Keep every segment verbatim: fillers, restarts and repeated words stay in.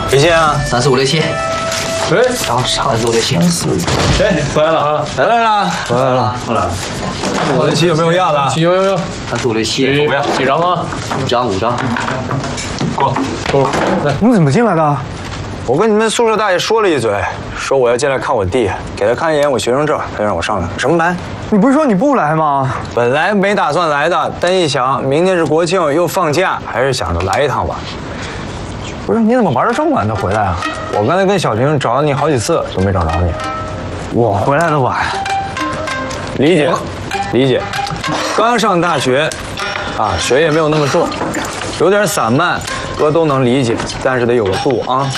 几钱啊？ 三十五六七。 哎， 好，三十五六七。 哎，回来了啊！来来了，回来了，回来了。五六七有没有要的？ 有有有。 三十五六七。 不要，几张啊？ 五张五张。 过过。来， 你们怎么进来的？ 我跟你们宿舍大爷说了一嘴，说我要进来看我弟，给他看一眼我学生证，他就让我上来。什么班？ 你不是说你不来吗？ 本来没打算来的，但一想明天是国庆又放假，还是想着来一趟吧。不是，你怎么玩到这么晚才回来啊？我刚才跟小婷找了你好几次，都没找着你。 我回来的晚， 理解，理解。刚上大学，啊，学业没有那么重，有点散漫，哥都能理解，但是得有个度啊。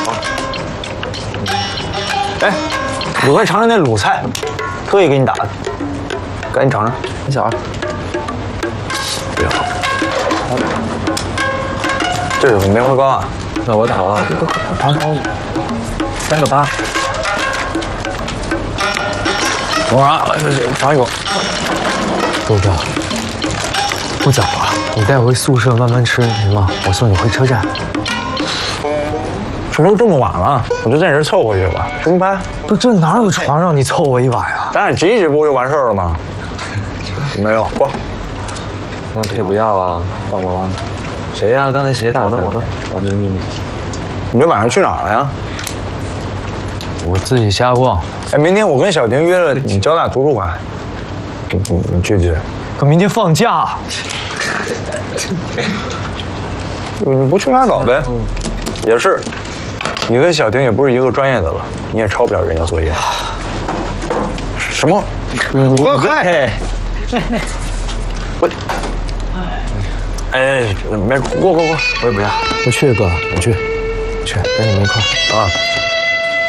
哎，你快尝尝那卤菜，特意给你打的，赶紧尝尝。你小子，不要。这是梅花糕啊。 那我打了， 尝尝，三个八。等会儿啊，尝一口。 豆哥，不早了，你带回宿舍慢慢吃，行吗？我送你回车站。 这都这么晚了，我就在这凑合去吧。什么班？ 不，这哪有床让你凑合一晚呀？ 咱俩挤一挤不就完事儿了吗？没有，过。 那可以不要啊，帮我帮。谁呀？刚才谁打的？我的，我的秘密。 你这晚上去哪儿了呀？ 我自己瞎逛。 哎，明天我跟小婷约了你交大图书馆，你你你去不去？ 可明天放假。 你不去拉倒呗。也是，你跟小婷也不是一个专业的了，你也抄不了人家作业。什么？我快！我。哎，没过过过，我也不要。 我去哥，我去，去跟你们一块啊。